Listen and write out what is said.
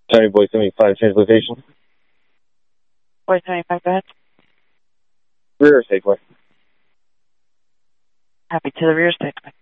Sorry, Boy 75, change location. Boy 75, go ahead. Rear Safeway. Happy to the rear Safeway.